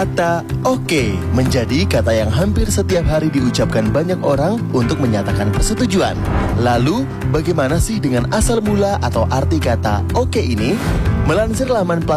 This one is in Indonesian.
Kata oke menjadi kata yang hampir setiap hari diucapkan banyak orang untuk menyatakan persetujuan. Lalu, bagaimana sih dengan asal mula atau arti kata oke ini? Melansir laman